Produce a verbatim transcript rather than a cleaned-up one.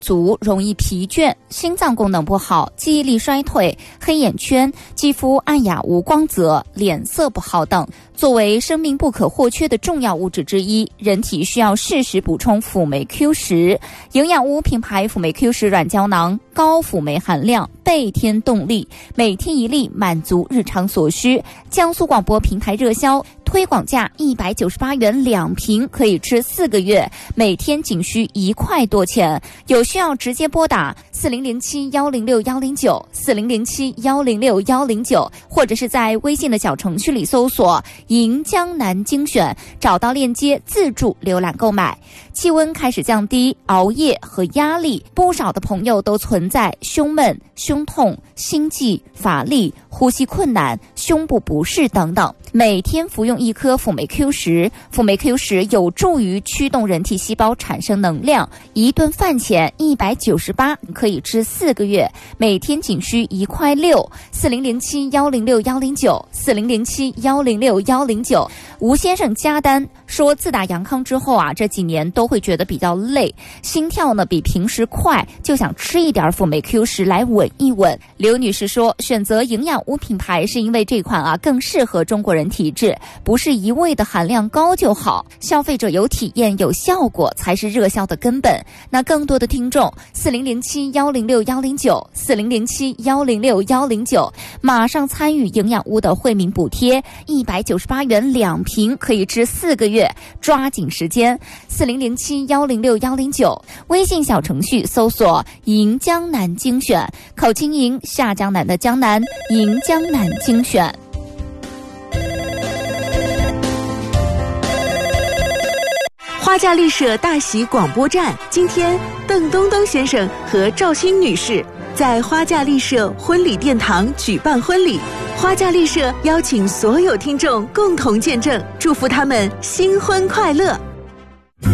足，容易疲倦，心脏功能不好，记忆力衰退，黑眼圈，肌肤暗哑无光泽，脸色不好等。作为生命不可或缺的重要物质之一，人体需要适时补充辅酶 Q 十。营养屋品牌辅酶 Q 十软胶囊，高辅酶含量，倍添动力，每天一粒，满足日常所需。江苏广播平台热销，推广价一百九十八元两瓶，可以吃四个月，每天仅需一块多钱。有需要直接拨打四零零七幺零六幺零九四零零七幺零六幺零九，或者是在微信的小程序里搜索银江南精选，找到链接自助浏览购买。气温开始降低，熬夜和压力，不少的朋友都存在胸闷、胸痛、心悸、乏力、呼吸困难、胸部不适等等。每天服用一颗辅酶 Q 十，辅酶 Q 十有助于驱动人体细胞产生能量。一顿饭钱一百九十八，可以吃四个月，每天仅需一块六。四零零七幺零六幺零九四零零七幺零六幺零九。吴先生加单说，自打阳康之后啊，这几年都会觉得比较累，心跳呢比平时快，就想吃一点辅酶 Q 十来稳一稳。刘女士说，选择营养屋品牌是因为这款啊更适合中国人体质，不是一味的含量高就好，消费者有体验有效果才是热销的根本。那更多的听众四零零七幺零六幺零九四零零七幺零六幺零九，马上参与营养屋的惠民补贴，一百九十八元两瓶，可以吃四个月，抓紧时间。四零零七幺零六幺零九，微信小程序搜索银江南精选，口青银，下江南的江南，银江南精选。 花架丽舍大喜广播站，今天邓东东先生和赵欣女士在花架丽舍婚礼殿堂举办婚礼。花架丽舍邀请所有听众共同见证，祝福他们新婚快乐。